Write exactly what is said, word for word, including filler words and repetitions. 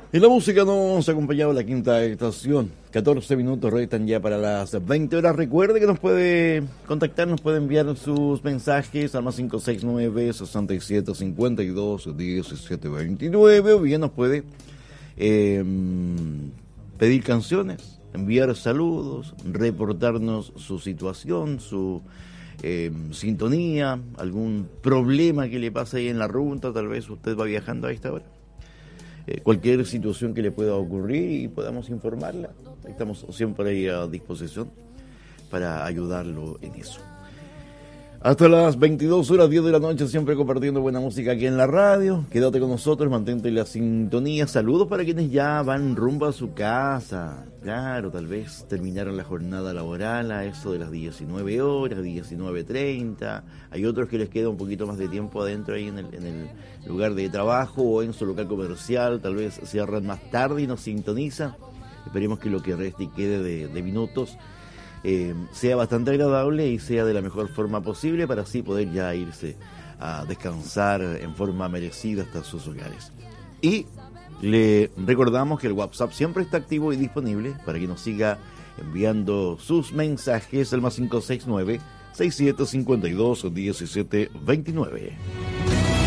Y la música nos ha acompañado en la quinta estación. catorce minutos restan ya para las veinte horas. Recuerde que nos puede contactar, nos puede enviar sus mensajes al más cinco seis nueve, seis siete, cinco dos, diecisiete veintinueve, o bien nos puede eh, pedir canciones, enviar saludos, reportarnos su situación, su eh, sintonía, algún problema que le pase ahí en la ruta. Tal vez usted va viajando a esta hora. Eh, cualquier situación que le pueda ocurrir y podamos informarla. Estamos siempre ahí a disposición para ayudarlo en eso. Hasta las veintidós horas, diez de la noche, siempre compartiendo buena música aquí en la radio. Quédate con nosotros, mantente en la sintonía. Saludos para quienes ya van rumbo a su casa. Claro, tal vez terminaron la jornada laboral a eso de las diecinueve horas, diecinueve treinta. Hay otros que les queda un poquito más de tiempo adentro ahí en el, en el lugar de trabajo o en su local comercial. Tal vez cierran más tarde y nos sintonizan. Esperemos que lo que reste y quede de, de minutos Eh, sea bastante agradable y sea de la mejor forma posible para así poder ya irse a descansar en forma merecida hasta sus hogares. Y le recordamos que el WhatsApp siempre está activo y disponible para que nos siga enviando sus mensajes al más cinco seis nueve, seis siete cinco dos, diecisiete veintinueve.